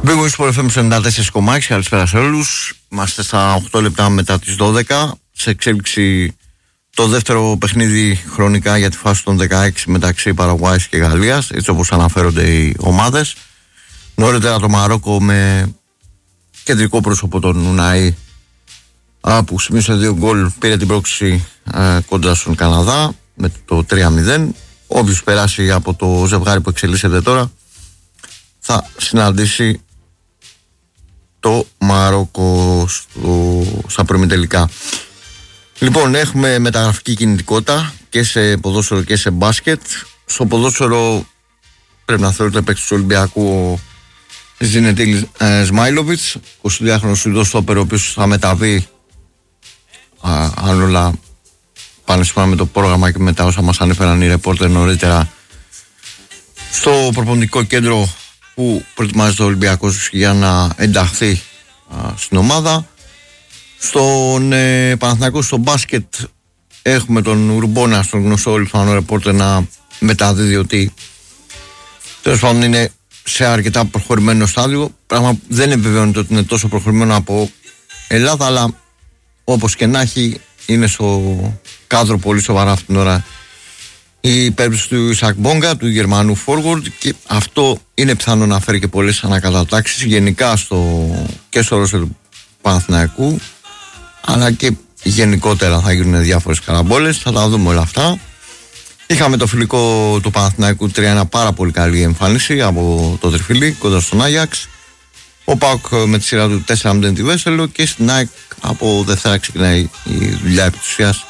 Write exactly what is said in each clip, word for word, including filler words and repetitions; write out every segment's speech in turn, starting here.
Big Wings Sport εφ εμ ενενήντα τέσσερα κόμμα έξι, καλησπέρα σε όλους. Είμαστε στα οκτώ λεπτά μετά τις δώδεκα. Σε εξέλιξη το δεύτερο παιχνίδι χρονικά για τη φάση των δεκαέξι μεταξύ Παραγουάης και Γαλλίας, έτσι όπως αναφέρονται οι ομάδες. Νωρίτερα το Μαρόκο με κεντρικό πρόσωπο τον Ουναή, που σημείωσε δύο γκολ, πήρε την πρόκληση ε, κοντά στον Καναδά με το τρία μηδέν. Όποιος περάσει από το ζευγάρι που εξελίσσεται τώρα θα συναντήσει το Μαρόκο στο, στα προημιτελικά. Λοιπόν, έχουμε μεταγραφική κινητικότητα και σε ποδόσφαιρο και σε μπάσκετ. Στο ποδόσφαιρο πρέπει να θεωρείται παίκτης του Ολυμπιακού ο Ζινετήλ ε, Σμάιλοβιτς, εικοσιδυάχρονος Σουηδός στόπερ, ο οποίος θα μεταβεί, α, αν όλα πάνε σύμφωνα με το πρόγραμμα και με τα όσα μας ανέφεραν οι ρεπόρτερ νωρίτερα, στο προπονητικό κέντρο που προετοιμάζεται ο Ολυμπιακός για να ενταχθεί α, στην ομάδα. Στον ε, Παναθηναϊκό στο μπάσκετ έχουμε τον Ουρμπόνα, στον γνωστό Λιθουανό ρεπόρτερ, να μεταδίδει ότι τέλος πάντων είναι σε αρκετά προχωρημένο στάδιο. Πράγμα δεν επιβεβαιώνεται ότι είναι τόσο προχωρημένο από Ελλάδα, αλλά όπως και να έχει, είναι στο κάδρο πολύ σοβαρά αυτήν την ώρα η περίπτωση του Ισακ Μπόγκα, του Γερμανού forward, και αυτό είναι πιθανό να φέρει και πολλές ανακατατάξεις γενικά στο, και στο ρόστερ του Παναθηναϊκού, αλλά και γενικότερα θα γίνουν διάφορες καραμπόλες. Θα τα δούμε όλα αυτά. Είχαμε το φιλικό του Παναθηναϊκού τρία ένα, πάρα πολύ καλή εμφάνιση από το Τριφύλλι κοντά στον Άγιαξ. Ο ΠΑΟΚ με τη σειρά του τέσσερα μηδέν τη Βέσσελο, και στην ΑΕΚ από Δευτέρα ξεκινάει η δουλειά επί της ουσίας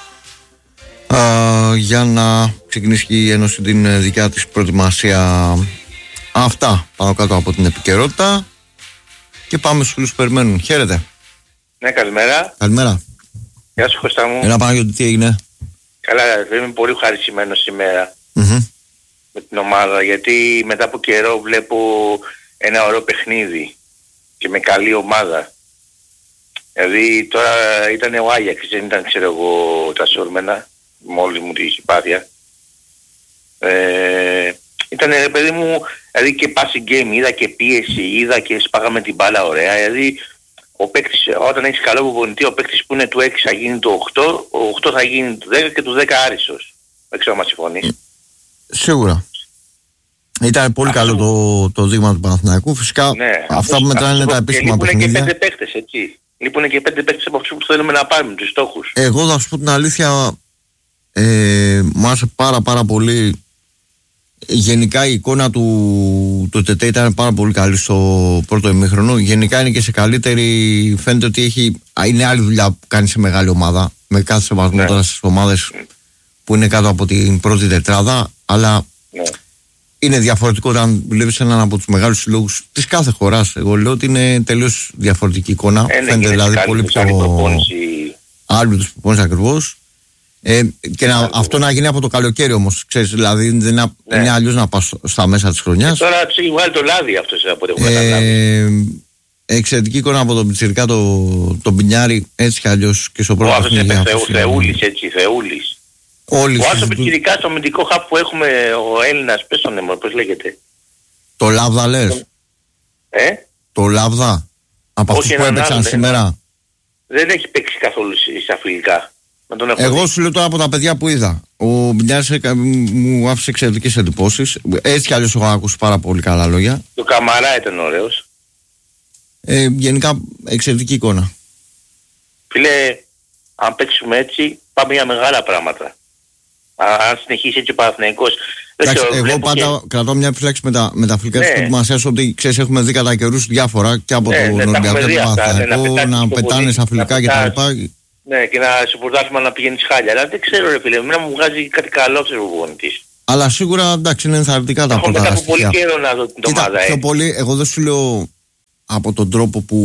για να ξεκινήσει η Ένωση την δικιά της προετοιμασία. Αυτά πάνω κάτω από την επικαιρότητα, και πάμε στους φίλους που περιμένουν. Χαίρετε. Ναι, καλημέρα. Καλημέρα. Γεια σου, Κώστα μου. Έλα Παναγιώτη, τι έγινε? Καλά, είμαι πολύ ευχαριστημένος σήμερα mm-hmm. με την ομάδα, γιατί μετά από καιρό βλέπω ένα ωραίο παιχνίδι και με καλή ομάδα. Δηλαδή τώρα ήταν ο Άγιαξ, δεν ήταν, ξέρω εγώ, τα σόρμενα, με όλη μου τη συμπάθεια. Ε, ήταν, ρε παιδί μου, δηλαδή και passing game, είδα και πίεση, είδα και σπάγαμε την μπάλα ωραία. Δηλαδή ο παίκτης, όταν έχεις καλό προπονητή, ο παίκτης που είναι του έξι θα γίνει το οκτώ, ο οκτώ θα γίνει το δέκα και το δέκα άριστος. Δεν ξέρω αν μας συμφωνείς. Σίγουρα. Ήταν πολύ αυτό καλό το, το δείγμα του Παναθηναϊκού. Φυσικά ναι, αυτά που μετράνε είναι τα επίσημα παιχνίδια. Λείπουν και πέντε παίκτες, έτσι. Λείπουν και πέντε παίκτες από αυτούς που θέλουμε να πάρουμε, τους στόχους. Εγώ θα σου πω την αλήθεια, ε, μου άρεσε πάρα πάρα πολύ. Γενικά η εικόνα του, του ΤΕΤΕ ήταν πάρα πολύ καλή στο πρώτο ημίχρονο. Γενικά είναι και σε καλύτερη. Φαίνεται ότι έχει, είναι άλλη δουλειά που κάνει σε μεγάλη ομάδα. Με κάθε σεβασμό ναι. τώρα στις ομάδες που είναι κάτω από την πρώτη τετράδα. Αλλά ναι. είναι διαφορετικό όταν βλέπεις έναν από τους μεγάλους συλλόγους της κάθε χώρας. Εγώ λέω ότι είναι τελείως διαφορετική εικόνα. Ε, Φαίνεται δηλαδή πολύ πιο. Άλλου τους προπόνηση ακριβώς. Ε, και να, αυτό να γίνει από το καλοκαίρι όμως, ξέρεις, δηλαδή δεν ναι. είναι αλλιώς να πας στα μέσα της χρονιάς. Και τώρα έχει βγάλει το λάδι αυτός από ό,τι έχω καταλάβει. Εξαιρετική εικόνα από τον Πιτσιρικά, τον το Μπινιάρη, έτσι κι αλλιώς και στο πρώτο παιχνίδι. Ο αυτός είναι Θεούλης, έτσι, Θεούλης. Όλοι ο άλλος ο Πιτσιρικά, το αμυντικό χαπ που έχουμε, ο Έλληνας, πες τον νέμο, πώς λέγεται. Το Λάβδα λες? Ε? Το Λάβδα, από αυτούς που έπαιξαν σήμερα. Δεν έχει παίξει καθόλου στα φιλικά. Εγώ σου λέω τώρα από τα παιδιά που είδα. Ο Μπινιάρης μου άφησε εξαιρετικές εντυπώσεις. Έτσι κι αλλιώς έχω ακούσει πάρα πολύ καλά λόγια. Το Καμαρά ήταν ωραίος. Ε, γενικά εξαιρετική εικόνα. Φίλε, αν παίξουμε έτσι πάμε για μεγάλα πράγματα. Αν συνεχίσει έτσι ο Παναθηναϊκός. Εντάξει, εγώ πάντα και... κρατώ μια επιφύλαξη με τα, με τα φιλικά της προετοιμασίας, ότι ξέρεις, έχουμε δει κατά καιρούς διάφορα και από ναι, τον ναι, Ολυμπιακό και τον Παναθηναϊκό να, να πετάνε στα φιλικά κτλ. Ναι, και να σε πορτάσουμε να πηγαίνεις χάλια. Αλλά δεν ξέρω, ρε φίλε, εμένα μου βγάζει κάτι καλό σε προπονητής. Αλλά σίγουρα εντάξει, είναι ενθαρρυντικά τα πρώτα στοιχεία. Έχω πολύ καιρό να δω την ομάδα. Πιο πολύ, εγώ δεν σου λέω από τον τρόπο που,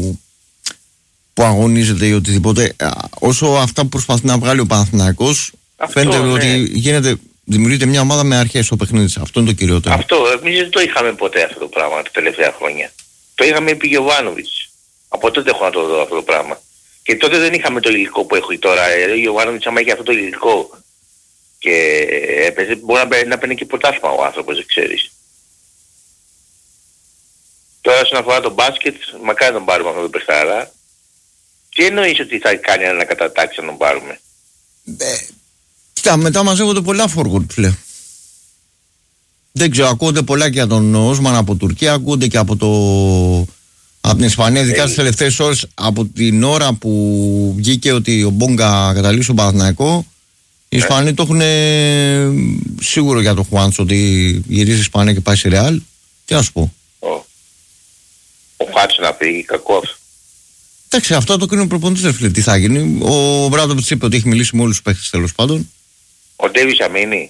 που αγωνίζεται ή οτιδήποτε. Όσο αυτά που προσπαθεί να βγάλει ο Παναθηναϊκός, φαίνεται ναι. ότι γίνεται, δημιουργείται μια ομάδα με αρχές στο παιχνίδι. Αυτό είναι το κυριότερο. Αυτό, εμείς δεν το είχαμε ποτέ αυτό το πράγμα τα τελευταία χρόνια. Το είχαμε επί Γιοβάνοβιτς. Από τότε έχω να το δω αυτό το πράγμα. Και τότε δεν είχαμε το υλικό που έχω τώρα. Ο Γιωβάνοβιτς άμα είχε αυτό το υλικό και έπαιζε, μπορεί να, να παίρνει και πρωτάθλημα ο άνθρωπος, δεν ξέρεις. Τώρα όσον αφορά το μπάσκετ, μακάρι να τον πάρουμε αυτό το παιχτάρα. Τι εννοείς ότι θα κάνει ένα κατατάξει να τον πάρουμε? Ε, κοίτα, μετά μαζεύονται πολλά forward πλέον. Δεν ξέρω, ακούγονται πολλά και για τον Όσμαν από Τουρκία, ακούγονται και από, το, από την Ισπανία, ειδικά στις τελευταίες ώρες, από την ώρα που βγήκε ότι ο Μπόγκα καταλήξει στον Παναθηναϊκό. Οι Ισπανοί ε. το έχουν σίγουρο για τον Χουάντσο ότι γυρίζει η Ισπανία και πάει σε Ρεάλ. Τι να σου πω. Ο, ο Χουάντσο να πει, κακό αυτό. Εντάξει, αυτό το κρίνει ο προπονητής, ρε φίλε, τι θα γίνει. Ο Μπράντοβιτς είπε ότι έχει μιλήσει με όλους τους παίχτες τέλος πάντων. Ο Ντέβις θα μείνει.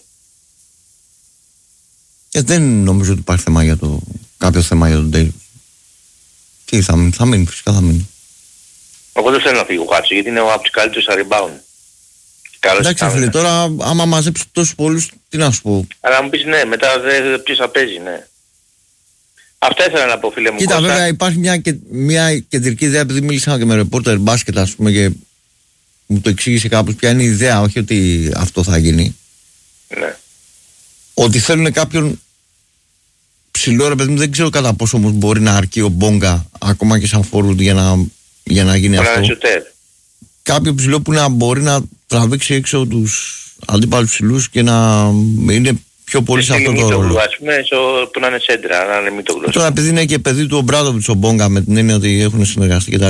Ε, δεν νομίζω ότι υπάρχει θέμα για το, κάποιο θέμα για τον Ντέβις. Τι θα μείνει, θα μείνει, φυσικά θα μείνει. Εγώ δεν θέλω να φύγει ο Χουάντσο γιατί είναι από τους καλύτερους στα rebound. Εντάξει, φίλε, τώρα άμα μαζέψει τόσους πολλούς, τι να σου πω. Αλλά μου πεις ναι, μετά δεν ποιος θα παίζει, ναι. Αυτά ήθελα να πω, φίλε μου. Κοίτα, βέβαια υπάρχει μια, μια κεντρική ιδέα, επειδή μίλησα και με ρεπόρτερ μπάσκετ, ας πούμε, και μου το εξήγησε κάπως ποια είναι η ιδέα, όχι ότι αυτό θα γίνει. Ναι. Ότι θέλουν κάποιον ψηλό, ρε παιδί μου, δεν ξέρω κατά πόσο όμως μπορεί να αρκεί ο Μπόγκα ακόμα και σαν forward για να, για να γίνει αυτό. Κάποιο ψηλό που να μπορεί να τραβήξει έξω τους αντίπαλους ψηλούς και να είναι πιο πολύ σε αυτό το ρόλο. Ας πούμε, που να είναι σέντρα, να είναι Μητόγλου. Τώρα επειδή είναι και παιδί του ο Μπράντοβιτς ο Μπόγκα με την έννοια ότι έχουν συνεργαστεί κτλ.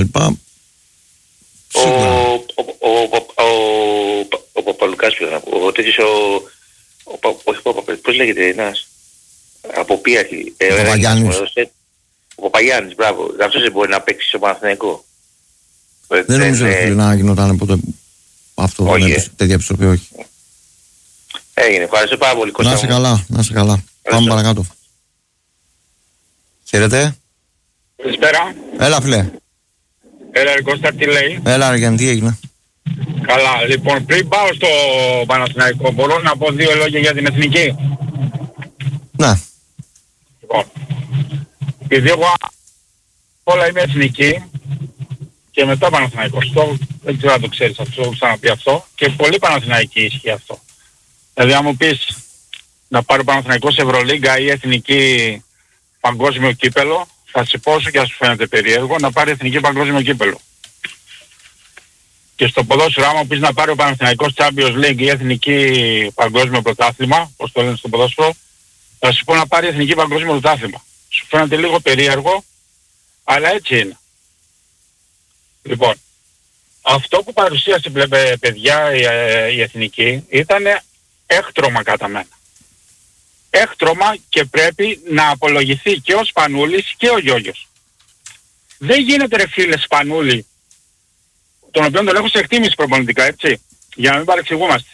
Ο Παπαλουκάς πήγα να πω. Ο τέτοιος ο... Πώς λέγεται ένας. Από ποια... Ο Παπαγιάννης. Ο Παπαγιάννης, μπράβο. Αυτός δεν μπορεί να παίξει στο Παναθηναϊκό. Δεν νομίζω ότι να γινόταν ποτέ αυτό, τέτοια επιστροφή, όχι. Έγινε, ευχαριστώ πάρα πολύ, Κώστα. Να είσαι καλά, να είσαι καλά. Πάμε παρακάτω. Χαίρετε. Καλησπέρα. Έλα, φίλε. Έλα, ρε Κώστα, τι λέει? Έλα, ρε Γιάννη, τι έγινε? Καλά, λοιπόν, πριν πάω στο Παναθηναϊκό, μπορώ να πω δύο λόγια για την εθνική? Ναι. Λοιπόν, επειδή εγώ όλα είμαι εθνική και μετά Παναθηναϊκός, το, δεν ξέρω αν το ξέρεις αυτό, το έχω ξαναπεί αυτό, και πολύ Παναθηναϊκή ισχύει αυτό. Δηλαδή, αν μου πεις να πάρει ο Παναθηναϊκός Ευρωλίγκα ή εθνική παγκόσμιο κύπελο, θα σε πω όσο και αν σου φαίνεται περίεργο, να πάρει εθνική παγκόσμιο κύπελο. Και στο ποδόσφαιρο, άμα πεις να πάρει ο Παναθηναϊκός Champions League ή εθνική παγκόσμιο πρωτάθλημα, όπως το λένε στο ποδόσφαιρο, θα σου πω να πάρει εθνική παγκόσμιο πρωτάθλημα. Σου φαίνεται λίγο περίεργο, αλλά έτσι είναι. Λοιπόν, αυτό που παρουσίασε παιδιά η, η εθνική ήταν έκτρωμα κατά μένα. Έκτρωμα, και πρέπει να απολογηθεί και ο Σπανούλης και ο Γιώργος. Δεν γίνεται, ρε φίλε, Σπανούλη, τον οποίο τον έχω σε εκτίμηση προπονητικά, έτσι, για να μην παρεξηγούμαστε.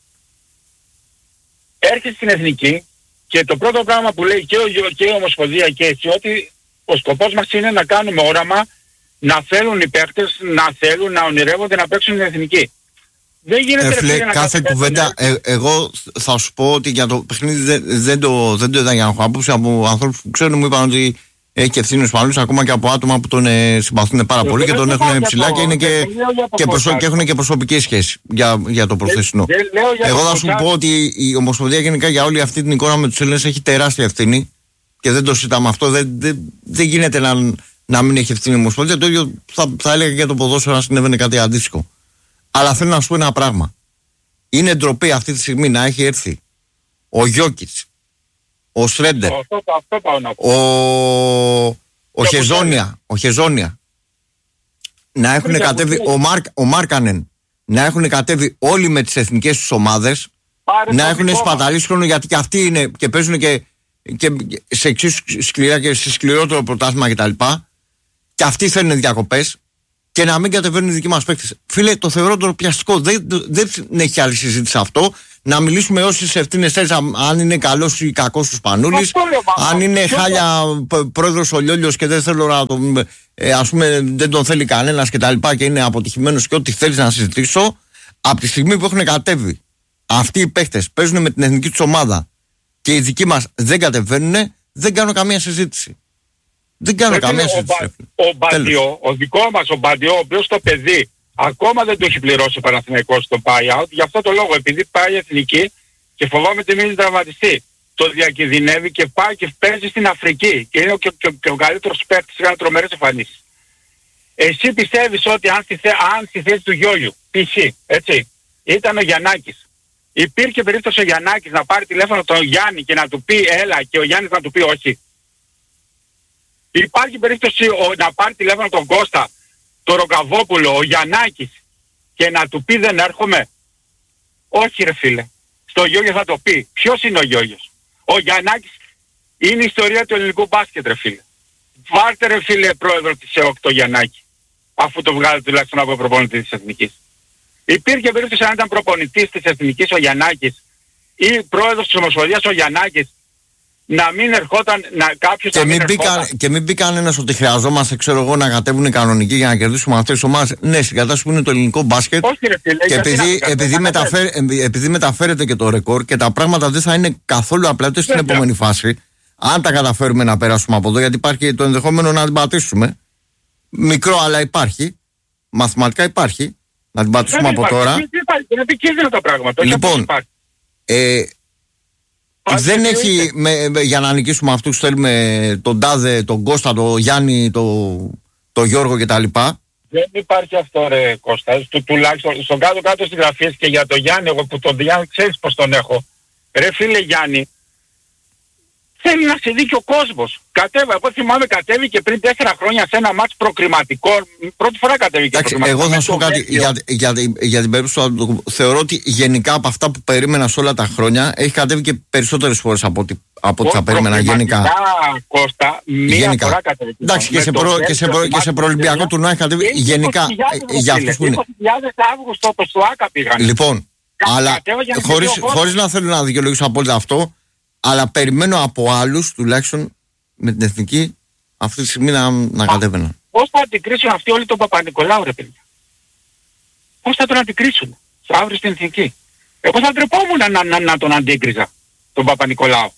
Έρχεται στην εθνική και το πρώτο πράγμα που λέει και, ο, και η Ομοσπονδία και έτσι, ότι ο σκοπός μας είναι να κάνουμε όραμα, να θέλουν οι παίκτες, να θέλουν, να ονειρεύονται να παίξουν την εθνική. Δεν γίνεται, ε, φίλε, κάθε κουβέντα, ε, εγώ θα σου πω ότι για το παιχνίδι δεν, δεν το δεν το είδα για να έχω άποψη από ανθρώπους που ξέρουν, μου είπαν ότι έχει και ευθύνη ο Σπανούλης, ακόμα και από άτομα που τον ε, συμπαθούν πάρα πολύ και τον έχουν ψηλά και, είναι και, και, προσω, και έχουν και προσωπικές σχέσεις για, για το προθεσινό. Εγώ θα σου πω ότι η Ομοσπονδία γενικά για όλη αυτή την εικόνα με τους Έλληνες έχει τεράστια ευθύνη και δεν το συζητάμε αυτό. Δεν, δεν, δεν γίνεται να, να μην έχει ευθύνη η Ομοσπονδία. Το ίδιο θα, θα έλεγα για το ποδόσφαιρο αν συνέβαινε κάτι αντίστοιχο. Αλλά θέλω να σου πω ένα πράγμα. Είναι ντροπή αυτή τη στιγμή να έχει έρθει ο Γιόκιτς, ο Σρέντερ, αυτό, αυτό πάω να πω. ο, ο, Χεζόνια, ο Χεζόνια, να έχουν Πριν κατέβει, ο, Μάρκ, ο Μάρκανεν, να έχουν κατέβει όλοι με τις εθνικές τους ομάδες, Πάρε να έχουν σπαταλήσει χρόνο, γιατί και αυτοί είναι και παίζουν και, και σε εξίσου σκληρά και σε σκληρότερο πρωτάθλημα κτλ. Και, και αυτοί θέλουν διακοπές. Και να μην κατεβαίνουν οι δικοί μας παίκτες. Φίλε, το θεωρώ ντροπιαστικό. Δεν, δεν έχει άλλη συζήτηση αυτό. Να μιλήσουμε όσες ευθύνες θέλεις, αν είναι καλός ή κακός ο Σπανούλης, αν είναι χάλια πρόεδρος ο Λιόλιος και δεν θέλω να τον, ε, ας πούμε, δεν τον θέλει κανένας και τα λοιπά και είναι αποτυχημένος και ό,τι θέλεις να συζητήσω. Από τη στιγμή που έχουν κατέβει αυτοί οι παίκτες, παίζουν με την εθνική τους ομάδα και οι δικοί μας δεν κατεβαίνουν, δεν κάνω καμία συζήτηση. Δεν κάνω καμία συζήτηση. Ο, ο Μπαντιό, ο δικό μας ο Μπαντιό, ο οποίος το παιδί ακόμα δεν το έχει πληρώσει ο Παναθηναϊκός στο buyout, γι' αυτό το λόγο, επειδή πάει εθνική και φοβάμαι ότι μην τραυματιστεί. το διακινδυνεύει και πάει και παίζει στην Αφρική και είναι και, και, και ο καλύτερος παίκτης, κάνει τρομερές εμφανίσεις. Εσύ πιστεύεις ότι αν στη, αν στη θέση του Γιώργιου, π.χ. έτσι, ήταν ο Γιαννάκης, υπήρχε περίπτωση ο Γιαννάκης να πάρει τηλέφωνο τον Γιάννη και να του πει έλα και ο Γιάννης να του πει όχι? Υπάρχει περίπτωση ο, να πάρει τηλέφωνο τον Κώστα, τον Ροκαβόπουλο, ο Γιαννάκης και να του πει δεν έρχομαι? Όχι ρε φίλε. Στο Γιώργιο θα το πει. Ποιος είναι ο Γιώργιος? Ο Γιαννάκης είναι η ιστορία του ελληνικού μπάσκετ ρε φίλε. Βάρτε ρε φίλε πρόεδρο της ΕΟΚ το Γιαννάκη, αφού το βγάλετε τουλάχιστον από προπονητή της Εθνικής. Υπήρχε περίπτωση αν ήταν προπονητής της Εθνικής ο Γιαννάκης ή πρόεδρος της Ομοσπονδίας ο Γιαννάκης να μην ερχόταν να, κάποιος και να μην μην ερχόταν. Και μην πει κανένας ότι χρειαζόμαστε, ξέρω εγώ, να κατέβουν οι κανονικοί για να κερδίσουμε αυτές τις ομάδες. Ναι, στην κατάσταση που είναι το ελληνικό μπάσκετ. Όχι, ρε, φίλε, και επειδή, να, επειδή, να, μεταφέρ, επειδή μεταφέρεται και το ρεκόρ και τα πράγματα δεν θα είναι καθόλου απλά ούτε στην επόμενη φάση. Αν τα καταφέρουμε να περάσουμε από εδώ, γιατί υπάρχει το ενδεχόμενο να την πατήσουμε. Μικρό, αλλά υπάρχει. Μαθηματικά υπάρχει. Να την πατήσουμε από τώρα. Είναι επικίνδυνα τα πράγματα. Λοιπόν, ε, δεν έχει, με, με, για να νικήσουμε αυτούς θέλουμε τον Τάδε, τον Κώστα, τον Γιάννη, τον το Γιώργο κτλ. Δεν υπάρχει αυτό ρε Κώστα. Του, τουλάχιστον στον κάτω-κάτω στις γραφείες και για τον Γιάννη, εγώ που τον Γιάννη ξέρεις πως τον έχω. Ρε φίλε Γιάννη, θέλει να σε δει και ο κόσμος. Κατέβα, εγώ θυμάμαι κατέβηκε πριν τέσσερα χρόνια σε ένα μάτς προκριματικό. Πρώτη φορά κατέβηκε προκριματικό. Εγώ θα σου πω κάτι για, για, για, για την περίπτωση του. Θεωρώ ότι γενικά από αυτά που περίμενα σε όλα τα χρόνια έχει κατέβει και περισσότερες φορές από ό,τι, από ό,τι θα περίμενα γενικά. Κώστα, μία γενικά. Φορά κατέβηκε. Εντάξει, και σε, προ, και σε, προ, και σε προολυμπιακό τουρνουά έχει κατέβει γενικά. Για αυτούς που είναι. είκοσι χιλιάδες Αύγουστο όπως του Άκα πήγαν. Λοιπόν, αλλά χωρίς να θέλω να δικαιολογήσω απόλυτα αυτό. Αλλά περιμένω από άλλους, τουλάχιστον με την Εθνική, αυτή τη στιγμή να, να κατέβαιναν. Πώς θα αντικρίσουν αυτοί όλοι τον Παπα-Νικολάου ρε παιδιά? Πώς θα τον αντικρίσουν αύριο στην Εθνική? Εγώ θα ντρεπόμουν να, να, να, να τον αντίκριζα τον Παπα-Νικολάου.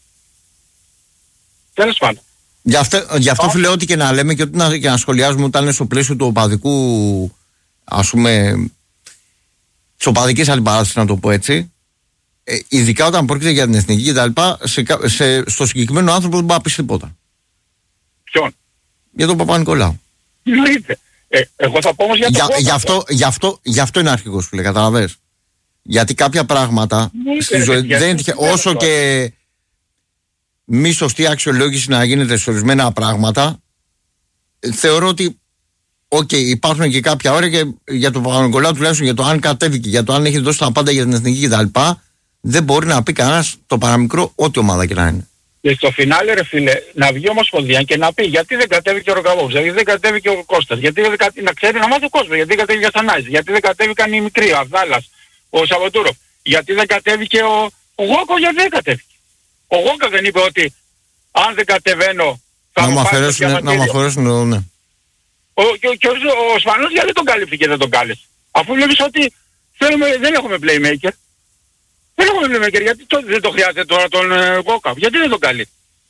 Τέλος πάντων. Γι' αυτό, γι αυτό φίλε, ό,τι και να λέμε και ό,τι να, και να σχολιάζουμε όταν είναι στο πλαίσιο του οπαδικού, ας πούμε, της οπαδικής αντιπαράθεσης, να το πω έτσι. Ε, ειδικά όταν πρόκειται για την Εθνική και τα λοιπά, σε, σε, στο συγκεκριμένο άνθρωπο δεν μπορεί να πεις τίποτα. Ποιον? Για τον Παπα-Νικολάου. Εννοείται. Ε, εγώ θα πω όμως για τον για, γι, αυτό, γι, αυτό, γι' αυτό είναι αρχηγός, φίλε, καταλαβες. Γιατί κάποια πράγματα ναι, στη ζωή δεν είναι τυχαία. Όσο και μη σωστή αξιολόγηση να γίνεται σε ορισμένα πράγματα, θεωρώ ότι Οκ, okay, υπάρχουν και κάποια όρια και για τον Παπα-Νικολάου, τουλάχιστον για το αν κατέβηκε, για το αν έχει δώσει τα πάντα για την Εθνική κτλ. Δεν μπορεί να πει κανένας το παραμικρό, ό,τι ομάδα και να είναι. Και στο φινάλε, ρε φίλε, να βγει Ομοσπονδία και να πει γιατί δεν κατέβηκε ο Ροκαβόπουλος, γιατί δεν κατέβηκε ο Κώστας, γιατί δεν κατέβηκε, να ξέρει να μάθει ο κόσμος, γιατί δεν κατέβηκε ο Γιασανάζης, γιατί δεν κατέβηκαν οι μικροί, ο Αβδάλας, ο Σαββατούροφ, γιατί δεν κατέβηκε ο, ο Γόκο, γιατί δεν κατέβηκε. Ο Γόκο δεν είπε ότι αν δεν κατεβαίνω θα μου αφαιρέσουν, να μου αφαιρέσουν, ναι. Ο, και, και ο, ο Σπανός γιατί τον καλύφθηκε και δεν τον κάλεσε? Αφού βλέπεις ότι θέλουμε, δεν έχουμε playmaker. Δεν έχουμε playmaker, γιατί το, δεν το χρειάζεται τώρα τον Γόκα. Ε, γιατί δεν τον καλεί?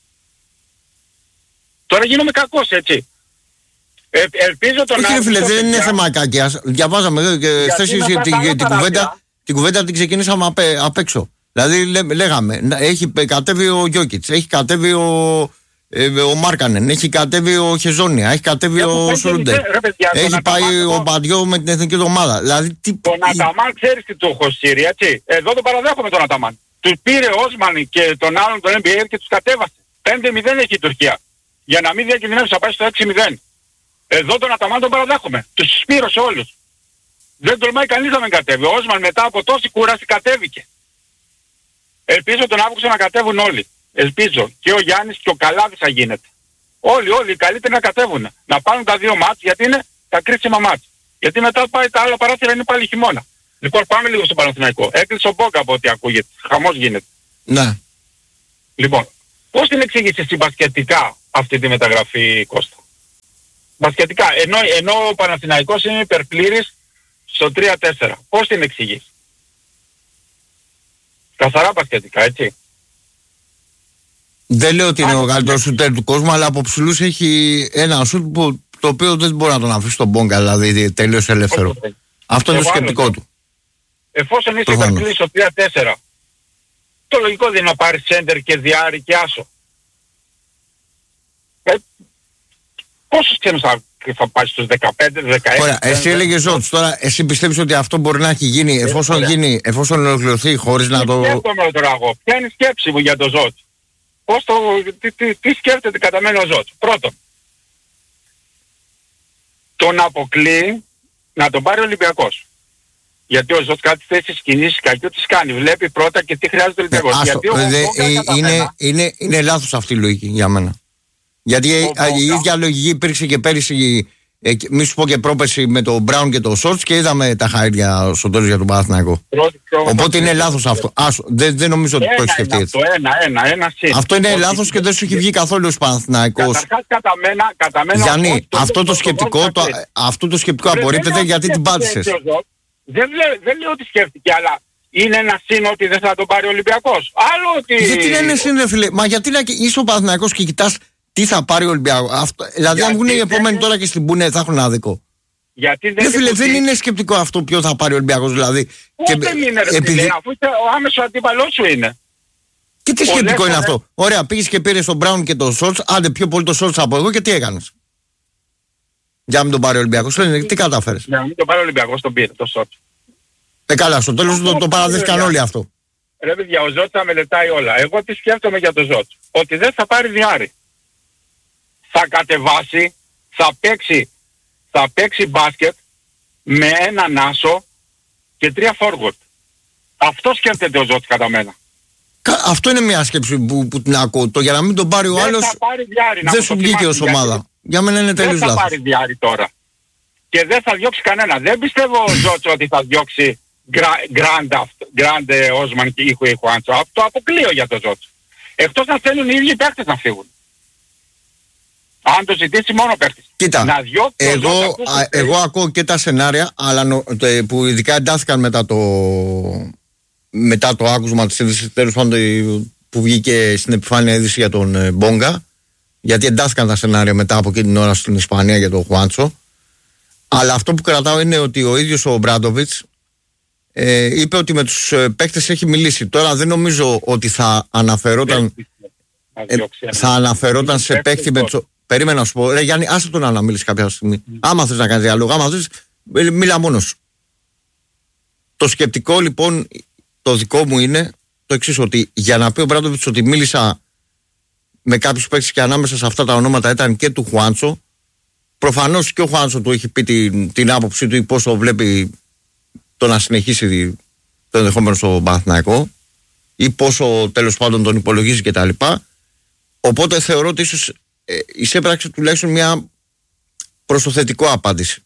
Τώρα γίνομαι κακός, έτσι. Ε, ελπίζω τον Όχι, φίλε, δεν είναι θέμα κακίας. Διαβάζαμε εδώ και χθες την κουβέντα, την κουβέντα την ξεκινήσαμε απ, απ' έξω. Δηλαδή λέ, λέγαμε, έχει κατέβει ο Γιόκιτς, έχει κατέβει ο... Ε, ο Μάρκανεν, έχει κατέβει ο Χεζόνια, έχει κατέβει ο Σρούντερ, έχει πάει ο Μπαντιό με την εθνική ομάδα. Δηλαδή, τι... Τον Αταμάν ξέρεις τι του έχω σύρει, έτσι. Εδώ τον παραδέχομαι τον Αταμάν. Τους πήρε ο Όσμαν και τον άλλον τον Εν Μπι Έι και τους κατέβασε. πέντε μηδέν έχει η Τουρκία. Για να μην διακινδυνεύσει να πάει στο έξι μηδέν. Εδώ τον Αταμάν τον παραδέχομαι. Τους σπήρωσε όλους. Δεν τολμάει κανείς να μην κατέβει. Ο Όσμαν μετά από τόση κούραση κατέβηκε. Ελπίζω τον Αύγουστο να κατέβουν όλοι. Ελπίζω και ο Γιάννης και ο Καλάβης θα γίνεται. Όλοι, όλοι οι καλύτεροι να κατέβουν. Να πάρουν τα δύο μάτς γιατί είναι τα κρίσιμα μάτς. Γιατί μετά πάει τα άλλα παράθυρα είναι πάλι χειμώνα. Λοιπόν πάμε λίγο στο Παναθηναϊκό. Έκλεισε ο Μπόκα από ό,τι ακούγεται. Χαμός γίνεται. Ναι. Λοιπόν, πώς την εξήγησες εσύ μπασκετικά αυτή τη μεταγραφή, Κώστα? Μπασκετικά, ενώ, ενώ ο Παναθηναϊκός είναι υπερπλήρης στο τρία τέσσερα. Πώς την εξηγείς? Καθαρά μπασκετικά, έτσι. Δεν λέω ότι είναι ο καλύτερος σουτέρ του κόσμου, αλλά από ψηλούς έχει ένα σουτ που, το οποίο δεν μπορεί να τον αφήσει στον Μπόγκα, δηλαδή τελείως ελεύθερο. Όχι, αυτό είναι το σκεπτικό του. Εφόσον είσαι υπερπλήρης στο τρία τέσσερα το λογικό δεν είναι να πάρει σέντερ και διάρρη και άσο. Ε, πόσους ξένους θα, θα πάει στους δεκαπέντε δεκαέξι? Ωραία, εσύ έλεγες Ζότς, τώρα εσύ πιστεύεις ότι αυτό μπορεί να έχει γίνει εφόσον, γίνει, εφόσον ολοκληρωθεί χωρίς να το... Σκέφτομαι τώρα εγώ, ποια είναι η σκέψη μου για το Ζότς? Πώς το, τι, τι, τι σκέφτεται κατά μένα ο Ζότς? Πρώτον, τον αποκλεί να τον πάρει ο Ολυμπιακός. Γιατί ο Ζότς κάτι θέσεις κινήσεις κακιού τις κάνει. Βλέπει πρώτα και τι χρειάζεται ο Ολυμπιακός. Ναι, γιατί άστο, ο, δε, ο, ε, είναι, είναι, είναι, είναι λάθος αυτή η λογική για μένα. Γιατί ο, η, η ίδια λογική υπήρξε και πέρυσι, ε, μη σου πω και πρόπερσι με τον Μπράουν και τον Σόρτς και είδαμε τα χάρια στο τέλος για τον Παναθηναϊκό. Οπότε είναι λάθος αυτό. Άσο, δεν, δεν νομίζω ότι το έχει σκεφτεί έτσι. Ένα, ένα, ένα, ένα, αυτό είναι λάθος και δεν σου έχει βγει καθόλου ως Παναθηναϊκός. Καταρχάς κατά μένα, κατά μένα Γιάννη, το αυτό, το σκεπτικό, το, αυτό το σκεπτικό απορρίπτεται γιατί την πάτησες. Δεν, δεν λέω ότι σκέφτηκε, αλλά είναι ένα σύν ότι δεν θα τον πάρει ο Ολυμπιακός. Άλλο ότι... Γιατί δεν είναι σύν, ρε φίλε. Μα γιατί να είσαι ο Παναθηναϊκός και κοιτάς τι θα πάρει ο Ολυμπιακός. Αυτό, δηλαδή, γιατί αν βγουν οι επόμενοι τώρα και στην Πούνε θα έχουν άδικο. Γιατί δεν, ρε φίλε, δεν είναι σκεπτικό αυτό ποιο θα πάρει ο Ολυμπιακός. Δηλαδή. Και δεν είναι, ρε επειδή... φίλε, αφού ο άμεσο αντίπαλός σου είναι. Και τι σκεπτικό είναι αυτό? Ωραία, πήγες και πήρες τον Μπράουν και τον Σόλτς. Άντε πιο πολύ τον Σόλτς από εγώ και τι έκανες? Για να μην τον πάρει ο Ολυμπιακός. Τι κατάφερες? Για να μην τον πάρει ο Ολυμπιακός, τον πήρε, τον Σόλτς. Ε, καλά, στο τέλος το, το παραδέχτηκαν όλοι αυτό. Ρε παιδιά, ο Ζότς θα μελετάει όλα. Εγώ τι σκέφτομαι για τον Ζότς? Ότι δεν θα πάρει διάρρη. Θα κατεβάσει, θα παίξει, θα παίξει μπάσκετ με έναν άσο και τρία forward. Αυτό σκέφτεται ο Ζότς κατά μένα. Αυτό είναι μια σκέψη που, που την ακούω. Το για να μην τον πάρει ο άλλος δεν σου βγήκε ως ομάδα. Για μένα είναι τελείως λάθος. Δεν θα πάρει διάρρη τώρα. Και δεν θα διώξει κανένα. Δεν πιστεύω ο Ζότς ότι θα διώξει Γκράντε, Όσμαν και Ήχου Ήχου Άντσο. Το αποκλείω για το Ζότς. Εκτός να θέλουν οι ίδιοι παίκτες να φύγουν. Αν το ζητήσει μόνο παίκτης. Κοίτα, να διώξει εγώ, α, εγώ ακούω και τα σενάρια, αλλά νο, το, που ειδικά εντάθηκαν μετά το, μετά το άκουσμα της είδησης, τέλος πάντων που βγήκε στην επιφάνεια είδηση για τον ε, Μπόγκα, γιατί εντάθηκαν τα σενάρια μετά από εκείνη την ώρα στην Ισπανία για τον Χουάντσο. Αλλά αυτό που κρατάω είναι ότι ο ίδιος ο Μπράντοβιτς ε, είπε ότι με τους ε, παίκτες έχει μιλήσει. Τώρα δεν νομίζω ότι θα αναφερόταν, ε, θα αναφερόταν σε παίκτη με τους... Περίμενα να σου πω, ρε Γιάννη, άσε τον να μιλήσει κάποια στιγμή. Mm. Άμα θες να κάνεις διάλογο, άμα θες, μίλα μόνος. Το σκεπτικό λοιπόν, το δικό μου είναι το εξής, ότι για να πει ο Μπράντοβιτς ότι μίλησα με κάποιους παίκτες και ανάμεσα σε αυτά τα ονόματα ήταν και του Χουάντσο, προφανώς και ο Χουάντσο του έχει πει την, την άποψή του ή πώς το βλέπει το να συνεχίσει το ενδεχόμενο στο Παναθηναϊκό ή πόσο τέλος πάντων τον υπολογίζει κτλ. Οπότε θεωρώ ότι ίσως ε, εισέπραξε τουλάχιστον μια προς το θετικό απάντηση.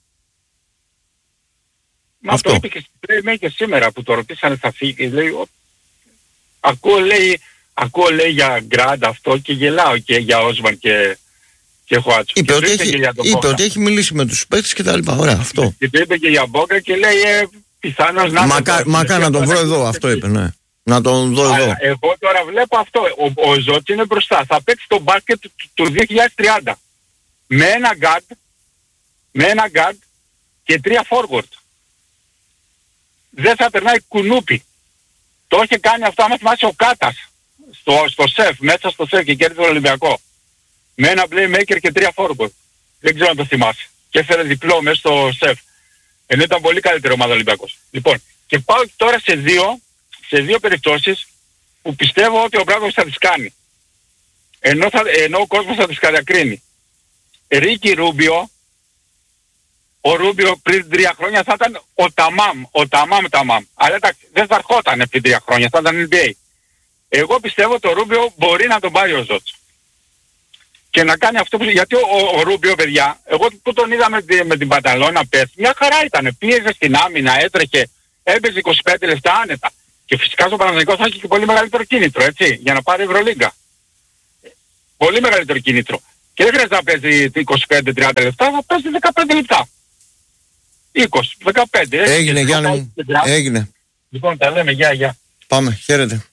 Μα αυτό το είπε και στην και σήμερα που το ρωτήσανε θα φύγει. Λέει, ο... ακούω, λέει, ακούω λέει για Γκραντ αυτό και γελάω και για Όσμαν και, και Χουάτσο. Είπε, ότι έχει, είπε ότι έχει μιλήσει με τους παίκτες και τα λοιπά. Ωραία, αυτό. Και το είπε και για Μπόγκα και λέει ε, πιθανώς να... Μακά, μακά να τον βρω εδώ, αυτό είπε, ναι. Να τον δω εδώ. Α, εγώ τώρα βλέπω αυτό. Ο, ο Ζότς είναι μπροστά. Θα παίξει το μπάσκετ του, του δύο χιλιάδες τριάντα. Με ένα guard, με ένα guard και τρία forward. Δεν θα περνάει κουνούπι. Το είχε κάνει αυτό, άμα θυμάσαι, ο Κάτας στο, στο σεφ, μέσα στο σεφ και κέρδισε τον Ολυμπιακό. Με ένα playmaker και τρία forward. Δεν ξέρω αν το θυμάσαι. Και έφερε διπλό μέσα στο σεφ. Ενώ ήταν πολύ καλύτερη ομάδα Ολυμπιακός. Λοιπόν, και πάω τώρα σε δύο, σε δύο περιπτώσεις που πιστεύω ότι ο Μπράντοβιτς θα τις κάνει. Ενώ, θα, ενώ ο κόσμος θα τις κατακρίνει. Ρίκι Ρούμπιο, ο Ρούμπιο πριν τρία χρόνια θα ήταν ο Ταμάμ, ο Ταμάμ Ταμάμ. Αλλά εντάξει, δεν θα ερχόταν πριν τρία χρόνια, θα ήταν N B A. Εγώ πιστεύω το Ρούμπιο μπορεί να τον πάρει ο Ζότς. Και να κάνει αυτό που... Γιατί ο, ο, ο Ρούμπιο, παιδιά, εγώ που τον είδα με, με την Πανταλώνα πέρσι, μια χαρά ήταν. Πίεζε στην άμυνα, έτρεχε, έπαιζε είκοσι πέντε λεπτά άνετα. Και φυσικά στο Παναθηναϊκό θα έχει και πολύ μεγαλύτερο κίνητρο, έτσι, για να πάρει Ευρωλίγκα. Πολύ μεγαλύτερο κίνητρο. Και δεν χρειάζεται να παίζει είκοσι πέντε τριάντα λεπτά, θα παίζει δεκαπέντε λεπτά. είκοσι, δεκαπέντε. Έγινε, Γιάννη μου. Έγινε. Λοιπόν, τα λέμε, γεια, γεια. Πάμε, χαίρετε.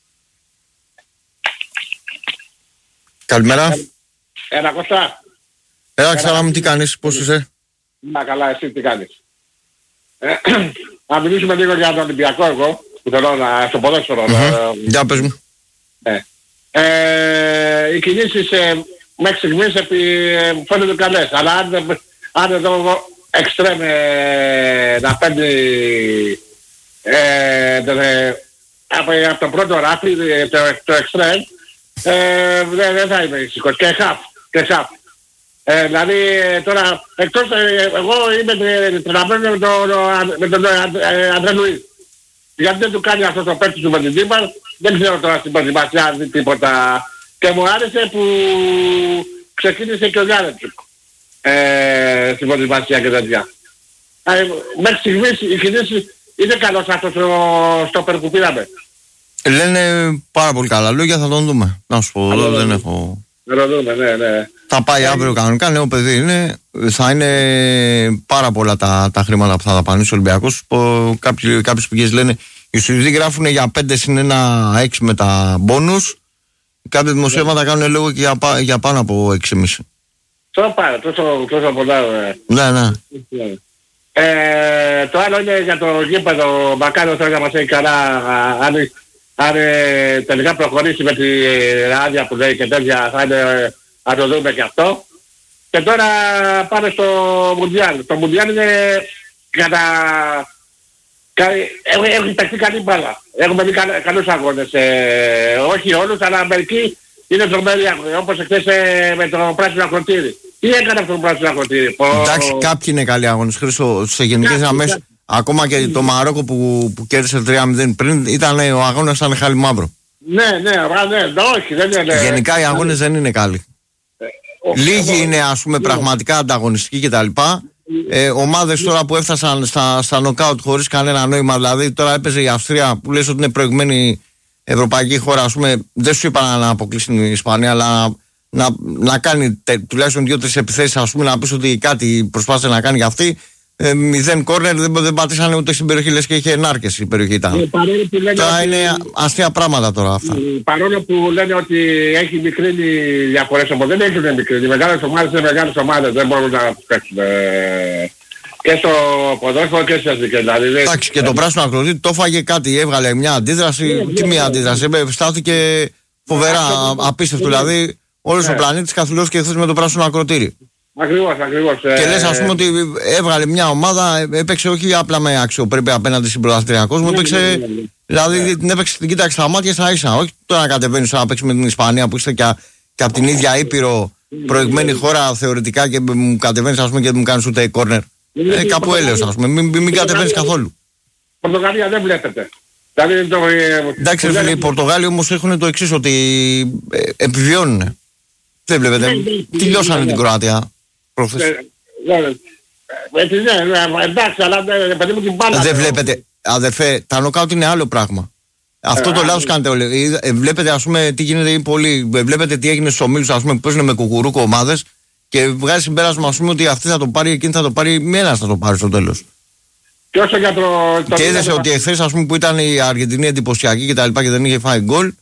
Καλημέρα. Ένα Κωστά. Έλα, ξανά μου, τι κάνεις, πώς είσαι? Να καλά, εσύ τι κάνεις? Ε, να μιλήσουμε λίγο για τον Ολυμπιακό εγώ. που θέλω να, στο ποδόσφαιρο. Mm-hmm. Για πες μου. Ναι. Ε, οι κινήσεις ε, μέχρι στιγμής ε, φαίνονται καλές, αλλά αν, αν εδώ εξτρέμ ε, να παίρνει ε, ε, από, από το πρώτο ράφι, το, το εξτρέμ, ε, δεν, δεν θα είμαι ήσυχος. Και χαφ, και χαφ. Ε, δηλαδή τώρα, εκτός, ε, εγώ είμαι τραβμένος με τον, με τον ε, Αντρέ Λουίς. Γιατί δεν του κάνει αυτό το παίκτη του με την Τίμαρ, δεν ξέρω τώρα στην προετοιμασία αν δει τίποτα. Και μου άρεσε που ξεκίνησε και ο Γιάννετσουκ ε, στην προετοιμασία και τέτοια. Ε, μέχρι στιγμής η κινήση είναι καλός αυτός στο περ που πήραμε. Λένε πάρα πολύ καλά λόγια, θα τον δούμε. Να σου πω, εδώ δεν έχω... Θα τον δούμε, ναι, ναι. Θα πάει αύριο κανονικά, νέο παιδί είναι, θα είναι πάρα πολλά τα, τα χρήματα που θα δαπανίσει ο Ολυμπιακός. Κάποιες πηγές λένε, οι Σουηδοί γράφουν για πέντε συν ένα έξι με τα μπόνους. Κάποια δημοσιεύματα κάνουν λόγο και για, για πάνω από έξι κόμμα πέντε. Τόσο πάρα, τόσο, τόσο πολλά. Ναι, ναι. Ε, το άλλο είναι για το γήπεδο, μακάρι θέλω να μας έχει καλά, αν, αν ε, τελικά προχωρήσει με την άδεια που λέει και τέτοια, θα είναι, να το δούμε και αυτό. Και τώρα πάμε στο Μουντιάλ. Το Μουντιάλ είναι κατά... Έχουν παιχτεί καλή μπάλα. Έχουμε δει καλούς αγώνες. Ε, όχι όλους, αλλά μερικοί είναι τρομεροί αγώνες. Όπως εχθές ε, με το πράσινο ακροτήρι. Τι έκανε αυτό το πράσινο ακροτήρι? Εντάξει, κάποιοι είναι καλοί αγώνες. Χρήστο, σε γενικές γραμμές, ακόμα και το Μαρόκο που, που κέρδισε τρία μηδέν πριν, ήταν, ο αγώνας ήταν χάλι μαύρο. Ναι, ναι, ναι, όχι, δεν είναι. Γενικά οι αγώνες δεν είναι καλοί. Λίγοι είναι, ας πούμε, πραγματικά ανταγωνιστικοί κτλ. Ε, ομάδες τώρα που έφτασαν στα, στα νοκάουτ χωρίς κανένα νόημα, δηλαδή τώρα έπαιζε η Αυστρία που λες ότι είναι προηγμένη ευρωπαϊκή χώρα, ας πούμε, δεν σου είπα να αποκλείσει την Ισπανία, αλλά να, να κάνει τε, τουλάχιστον δύο-τρεις επιθέσεις, ας πούμε, να πεις ότι κάτι προσπάθησε να κάνει για αυτή. Ε, μηδέν κόρνερ, δεν, δεν πατήσανε ούτε στην περιοχή, λες και είχε ενάρκες η περιοχή ήταν. Τώρα ότι... είναι αστεία πράγματα τώρα αυτά. Παρόλο που λένε ότι έχει μικρύνει διαφορές, όμως δεν έχουν μικρύνει. Οι μεγάλες ομάδες είναι μεγάλες ομάδες, δεν μπορούν να παίξουν και στο ποδόσφαιρο και στις αστικές. Δηλαδή, εντάξει, και το πράσινο ακροτήρι το έφαγε κάτι, έβγαλε μια αντίδραση, τι μια αντίδραση, στάθηκε φοβερά, απίστευτο, δηλαδή όλος ο πλανήτης καθυλώθηκε χθες με το πράσινο ακροτήρι. Ακριβώς, ακριβώς. Και λες, ας πούμε, ότι έβγαλε μια ομάδα, έπαιξε όχι απλά με αξιοπρέπεια απέναντι στην πρωταθλήτρια κόσμο, έπαιξε, δηλαδή την έπαιξε, την κοίταξε στα μάτια στα ίσα. Όχι τώρα να κατεβαίνεις να παίξει με την Ισπανία που είστε και, και από την ίδια Ήπειρο, προηγμένη χώρα θεωρητικά, και μου κατεβαίνεις, ας πούμε, και δεν μου κάνεις ούτε κόρνερ. Ε, κάπου έλεος, ας πούμε, μην, μην κατεβαίνεις καθόλου. Πορτογαλία δεν βλέπετε. Δηλαδή, το, εντάξει, ρε φίλε, οι Πορτογάλοι όμως έχουν το εξής, ότι ε, επιβιώνουν. Δεν βλέπετε, τελειώσανε την Κροατία. Εντάξει, αλλά παιδί μου την μπάλα. Δεν βλέπετε, αδερφέ, τα νοκάουτ είναι άλλο πράγμα. Αυτό το λάθος κάνετε όλοι. Βλέπετε, ας πούμε, τι γίνεται πολύ. Βλέπετε τι έγινε στους ομίλους, ας πούμε, που παίζουν με κουκουρούκο ομάδες και βγάζει συμπέρασμα, ας πούμε, ότι αυτή θα το πάρει, εκείνη θα το πάρει, με ένας θα το πάρει στο τέλος. Και όσο για το. Και είδες ότι εχθές, ας πούμε, που ήταν η Αργεντινή εντυπωσιακή και τα λοιπά και δεν είχε φάει γκολ.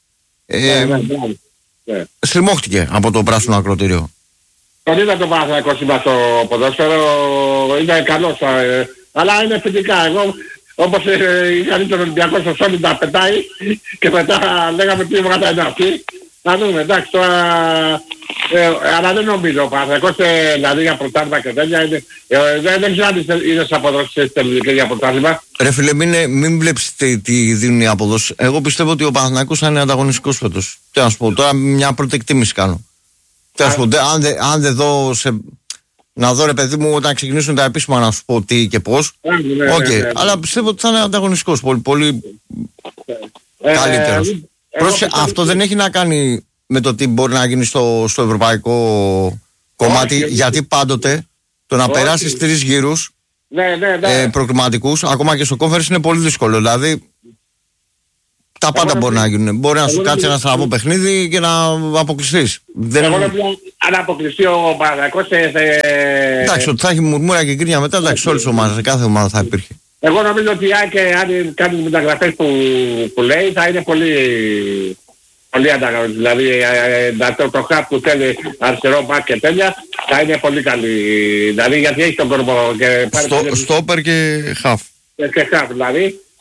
Στριμώχτηκε από το πράσινο ακροτήριο. Τον είδα το Παναθηναϊκό σήμερα στο ποδόσφαιρο, είναι καλός, ε, αλλά είναι θετικά. Εγώ, όπως ε, είχα τον Ολυμπιακό στο Σόλι να πετάει και μετά λέγαμε τι βγάτα είναι αυτή. Να δούμε, εντάξει, τώρα, ε, αλλά δεν νομίζω ο Παναθηναϊκός, ε, δηλαδή για πρωτάθλημα και τέτοια, είναι, ε, δεν, δεν ξέρω αν είδες αποδόσεις τελικές για πρωτάθλημα. Ρε φίλε, μην, μην βλέπεις τι, τι δίνουν οι αποδόσεις. Εγώ πιστεύω ότι ο Παναθηναϊκός θα είναι ανταγωνιστικός φέτος. Τι να σου πω, τώρα μια πρώτη εκτίμηση κάνω. Αν, αν δεν δω σε, να δω, ρε παιδί μου, όταν ξεκινήσουν τα επίσημα να σου πω τι και πώς. Ναι, okay. ναι, ναι, ναι. Αλλά πιστεύω ότι θα είναι ανταγωνιστικός, πολύ, πολύ ε, καλύτερος. Ε, Πρόσεχε, εγώ, αυτό δεν έχει να κάνει με το τι μπορεί να γίνει στο, στο ευρωπαϊκό κομμάτι, όχι, γιατί πάντοτε το να περάσεις τρεις γύρους ναι, ναι, ναι. ε, προκριματικούς, ακόμα και στο conference, είναι πολύ δύσκολο. Δηλαδή τα πάντα εγώ μπορεί να γίνουν. Μπορεί να σου κάτσει ένα στραβό παιχνίδι και να αποκλειστείς. Δεν... Εγώ νομίζω αν αποκλειστεί ο Παναθηναϊκός... Εντάξει, ότι θα έχει μουρμούρα και κρίνια μετά, εντάξει, όλες τις ομάδες, σε κάθε ομάδα θα υπήρχε. Εγώ νομίζω ότι αν κάνει μεταγραφές που, που λέει θα είναι πολύ... Πολύ ανταγωνιστικό. Δηλαδή το, το χαπ που θέλει αριστερό μπακ και τέλεια θα είναι πολύ καλή. Δηλαδή γιατί έχει τον κορμό και... Στο, στόπερ και χαφ. Και χαφ δηλαδή.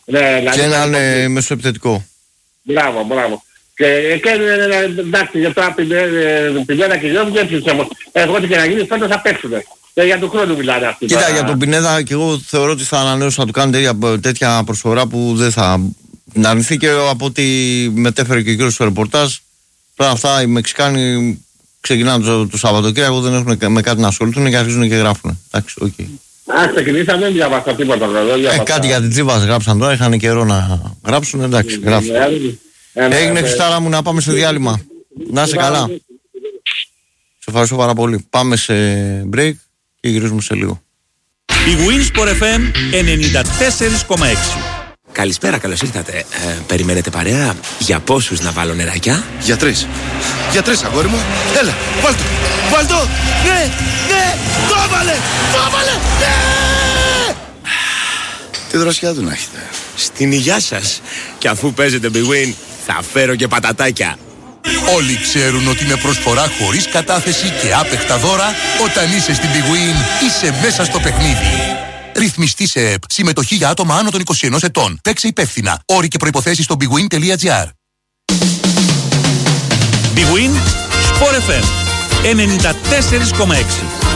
Ναι, δηλαδή, και έναν ε, μεσοεπιθετικό. Μπράβο, μπράβο. Και, και εντάξει, για το Πινέδα και Γιώργο δεν ψήφισα. Εγώ ό,τι και να γίνει φέτος θα παίξουνε. Και για τον χρόνο μιλάνε αυτοί. Κοίτα, για τον Πινέδα και εγώ θεωρώ ότι θα ανανέωσω να του κάνει τέτοια, τέτοια προσφορά που δεν θα να αρνηθεί, και από ό,τι μετέφερε και ο κύριος στο ρεπορτάζ. Τώρα αυτά οι Μεξικάνοι ξεκινάνε το, το Σαββατοκύριακο, δεν έχουν με κάτι να ασχοληθούν και αρχίζουν και γράφουν. Εντάξει, οκ. Okay. Α, ξεκινήσαν, δεν διάβασα τίποτα. Ε, κάτι για την Τσίβας γράψαν τώρα, είχαν καιρό να γράψουν, εντάξει, γράφουν. Έγινε, Χριστάρα μου, να πάμε σε διάλειμμα. Να είσαι καλά. Σε ευχαριστώ πάρα πολύ. Πάμε σε break και γυρίζουμε σε λίγο. Η Winsport εφ εμ ενενήντα τέσσερα κόμμα έξι. Καλησπέρα, καλώς ήρθατε. Ε, περιμένετε παρέα? Για πόσους να βάλω νεράκια? Για τρεις. Για τρεις, αγόρι μου. Έλα, βάλ' το. Βάλ' το. Ναι, ναι, το έβαλε, το έβαλε, ναι! Τι δροσιά του να έχετε. Στην υγειά σας. Και αφού παίζετε Big Win, θα φέρω και πατατάκια. Όλοι ξέρουν ότι με προσφορά χωρίς κατάθεση και άπεχτα δώρα, όταν είσαι στην Big Win, είσαι μέσα στο παιχνίδι. Ρυθμιστή σε ΕΠ. Συμμετοχή για άτομα άνω των είκοσι ενός ετών. Παίξε υπεύθυνα. Όροι και προϋποθέσεις στο bigwin τελεία gr. Big Win Sport εφ εμ ενενήντα τέσσερα κόμμα έξι.